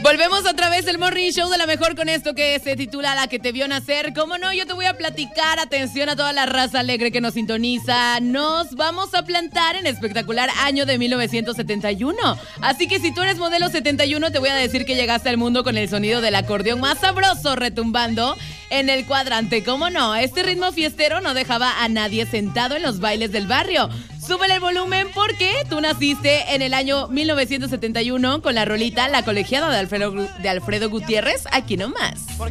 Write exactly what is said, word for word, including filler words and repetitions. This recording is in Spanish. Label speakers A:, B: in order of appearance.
A: Volvemos otra vez el Morning Show de la mejor con esto que se titula La que te vio nacer. ¿Cómo no? Yo te voy a platicar, atención a toda la raza alegre que nos sintoniza. Nos vamos a plantar en espectacular año de mil novecientos setenta y uno. Así que si tú eres modelo setenta y uno, te voy a decir que llegaste al mundo con el sonido del acordeón más sabroso retumbando en el cuadrante. ¿Cómo no? Este ritmo fiestero no dejaba a nadie sentado en los bailes del barrio. Súbele el volumen porque tú naciste en el año mil novecientos setenta y uno con la rolita La Colegiada de Alfredo, de Alfredo Gutiérrez, aquí nomás.